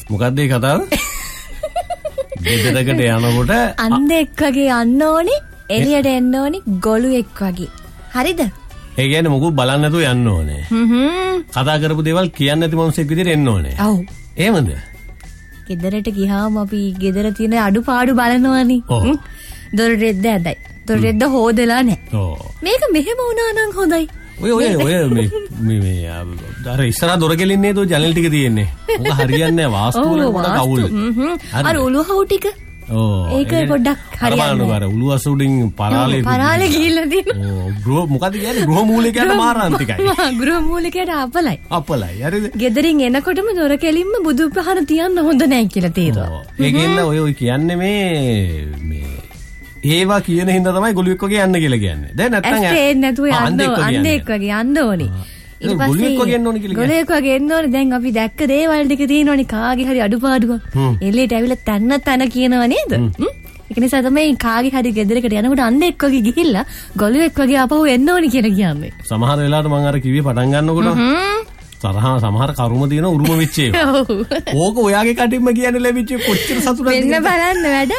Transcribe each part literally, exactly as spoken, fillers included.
මොකක්ද ඒ කතාව? ගෙදරකට යනකොට අන්දෙක් වගේ යන්න ඕනේ, එළියට එන්න ඕනේ ගොළුෙක් වගේ. හරිද? ඒ කියන්නේ මොකක් බලන්න නැතුව යන්න ඕනේ. හ්ම්. කතා කරපු දේවල් කියන්නේ නැති මොන්සෙක් විදිහට එන්න ඕනේ. ඔව්. එහෙමද? ගෙදරට ගියාම අපි ගෙදර තියෙන අඩුපාඩු බලනවානේ. ඔව්. දොර රෙද්ද ඇදයි. දොර රෙද්ද හොදලා නැහැ. ඔව්. මේක මෙහෙම වුණා නම් හොඳයි. ඔය ඔය ඔය මේ මේ අර ඉස්සරහ දොර කෙලින්නේ තෝ ජනල් ටික තියෙන්නේ. මොක හරියන්නේ නැහැ වාස්තු වල පොඩක් අවුල්. අර උළුහව් ටික. ඔව්. ඒක පොඩ්ඩක් හරියන්නේ නැහැ. අර උළු අසුඩින් පරාලේ පරාලේ ගිහිල්ලා තියෙනවා. ඔව්. ගෘහ මොකද කියන්නේ ගෘහ මූලිකයට මාරාන්තිකයි. ගෘහ මූලිකයට අපලයි. අපලයි. හරිද? ගෙදරින් එනකොටම දොර කෙලින්ම බුදු පහන තියන්න හොඳ නැහැ කියලා තේරෙනවා. ඒකෙන්ද ඔය ඔය කියන්නේ මේ මේ ඒවා කියන හින්දා තමයි ගොළුෙක් වගේ යන්න කියලා කියන්නේ. දැන් නැත්තම් ඇස්තේ නැතුව යන්න අන්දෙක් වගේ යන්න ඕනේ. ඊට පස්සේ ගොළුෙක් වගේ යන්න ඕනේ කියලා. ගොළුෙක් වගේ එන්න ඕනේ. දැන් අපි දැක්ක දේවල් ටික තියෙනවනේ කාගේ හරි අඩුපාඩුවක්. එළියට ඇවිල්ලා තන්න තන කියනවා නේද? ඒක නිසා තමයි කාගේ හරි ගෙදරකට යනකොට අන්දෙක් වගේ ගිහිල්ලා ගොළුෙක් වගේ ආපහු එන්න ඕනේ කියලා කියන්නේ. සමහර වෙලාවට මම අර කිව්වේ පටන් ගන්නකොට තරහා සමහර කරුම තියෙන උරුම වෙච්ච ඒවා. ඕක ඔයාගේ කටින්ම කියන්න ලැබිච්ච කොච්චර සතුටක්ද? වෙන්න බලන්න වැඩ.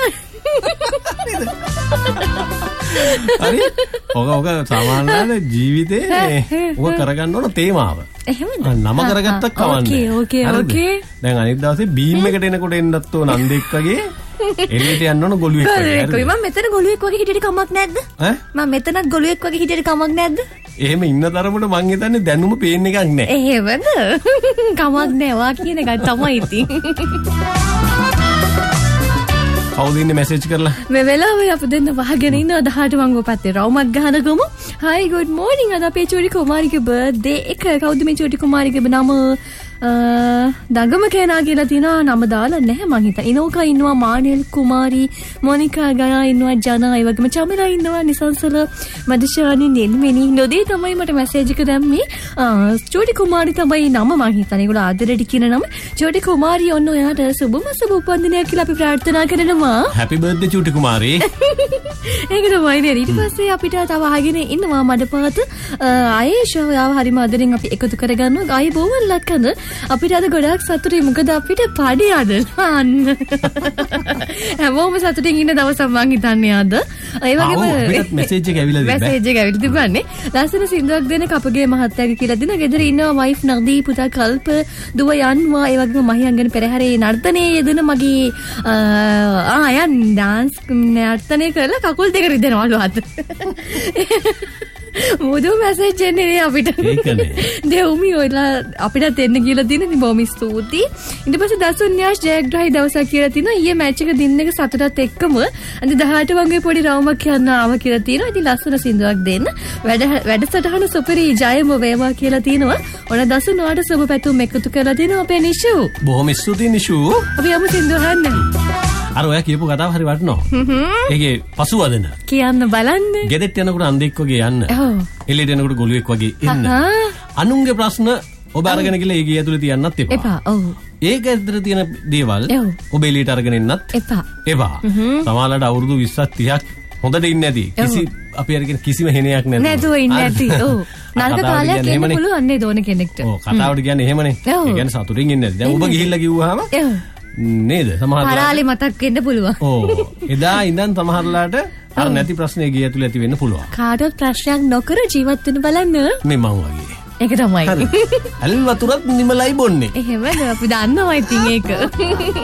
හරි. ඔක ඔක සාමාන්‍යයෙන් ජීවිතේ ඔක කරගන්න ඕන තේමාව. එහෙමද? නම කරගත්තක් කවන්නේ. ඕකේ ඕකේ ඕකේ. දැන් අනිත් දවසේ බීම් එකට එනකොට එන්නත් ඕන නන්දෙක් වගේ එළියට යන්න ඕන ගොළුෙක් වගේ. හරි. මම මෙතන ගොළුෙක් වගේ හිටියට කමක් නැද්ද? ඈ? මම මෙතනත් ගොළුෙක් වගේ හිටියට කමක් නැද්ද? එහෙම ඉන්න තරමට මං හිතන්නේ දැනුම පේන්න එකක් නැහැ. එහෙමද? කමක් නැහැ. වා කියන එක තමයි ඉතින්. කවුද ඉන්නේ මැසේජ් කරලා? මේ වෙලාවේ අපි දෙන්න වහගෙන ඉන්නවා දහට වංගුව පැත්තේ රවුමක් ගහනකොම. hi good morning අද අපේ චූටි කුමාරිගේ බර්ත්ඩේ එක. කවුද මේ චූටි කුමාරිගේ නම? දඟම කේනා කියලා තියෙනවා. නම දාලා නැහැ මං හිතා. ඉනෝකා ඉන්නවා, මානෙල් කුමාරි, මොනිකා ගයා ඉන්නවා, ජනා ඒ වගේම චමිලා ඉන්නවා, නිසංසල, මදෂානි, නෙල්මිනි නොදී තමයි මට මැසේජ් එක දැම්මේ. චූටි කුමාරි තමයි නම මං හිතන්නේ. ඒගොල්ලෝ ආදරෙට කියන නම. චූටි කුමාරි ඔන්න ඔයාට සුබම සුබ උපන්දිනයක් කියලා අපි ප්‍රාර්ථනා කරනවා. happy birthday චූටි කුමාරි. ඒක තමයි නේද. ඊට පස්සේ අපිට තව අහගෙන ඉන්නවා මඩපාත ආයේෂා. යාව හරිම ආදරෙන් අපි එකතු කරගන්නවා. ආයේ බොවල් ලක්කඳ අපිට අද ගොඩාක් සතුටුයි. මොකද අපිට පඩි අද අන්න හැමෝම සතුටින් ඉන්න දවසක් මං හිතන්නේ අද. ඒ වගේම අපිට මැසේජ් එක ඇවිල්ලා තිබ්බා. මැසේජ් එක ඇවිල්ලා තිබ්බනේ. ලස්සන සින්දුවක් දෙන කපගේ මහත්තයාගේ කියලා දෙන. ගෙදර ඉන්නවා වයිෆ් නදී, පුතා කල්ප, දුව යන්වා, ඒ වගේම මහියංගන පෙරහැරේ නර්තනයේ යෙදෙන මගේ ආ යන් ඩාන්ස් නර්තනය කරලා කකුල් දෙක රිදෙනවලු අද. මුදු මැසේජ් එන්නේ නේ අපිට. ඒකනේ. දෙවුමි ඔයලා අපිට දෙන්න කියලා තියෙන බොහොම ස්තුතියි. ඊට පස්සේ දසුන්‍යාස් ජයග්‍රහයි දවසක් කියලා තියෙනවා. ඊයේ මැච් එක දින්න එක සතුටත් එක්කම අද දහට වගේ පොඩි රවුමක් යන්න ආව කියලා තියෙනවා. ඉතින් ලස්සන සින්දුවක් දෙන්න. වැඩ වැඩසටහන සුපිරි ජයම වේවා කියලා තියෙනවා. ඔන්න දසුන් ඔයාට සුබ පැතුම් එකතු කරලා තියෙනවා අපේ නිෂු. බොහොම ස්තුතියි නිෂු. අපි යමු සින්දුව අහන්න. අර ඔයා කියපු කතාව හරි වටිනවා. ඒකේ පසුවදන කියන්න බලන්න. ගෙදෙට්ට යනකොට අන්දෙක් වගේ යන්න. එළියට යනකොට ගොළුෙක් වගේ එන්න. අනුන්ගේ ප්‍රශ්න ඔබ අරගෙන ගිහලා ඒකේ ඇතුලේ තියන්නත් එපා. එපා. ඔව්. ඒක ඇතුලේ තියෙන දේවල් ඔබ එළියට අරගෙන එන්නත් එපා. එපා. සමහරවිට අවුරුදු විස්සක් තිහක් හොඳට ඉන්නේ නැති. කිසි අපි අරගෙන කිසිම හෙනයක් නැති. නැතුව ඉන්නේ නැති. ඔව්. නරක කාලයක් එන්න පුළුවන් නේද ඕන කෙනෙක්ට. ඔව් කතාවට කියන්නේ එහෙමනේ. ඒ කියන්නේ සතුටින් ඉන්නේ නැති. දැන් ඔබ ගිහිල්ලා කිව්වහම නේද සමහර හරාලි මතක් වෙන්න පුළුවන්. ඔව් එදා ඉඳන් සමහරලාට අර නැති ප්‍රශ්නේ ගිය ඇතුළේ ඇති වෙන්න පුළුවන්. කාටවත් ප්‍රශ්නයක් නොකර ජීවත් වෙන්න බලන්න. මේ මං වගේ. ඒක තමයි. අල් වතුරත් නිමලයි බොන්නේ. එහෙමද අපි දන්නවා ඉතින් ඒක.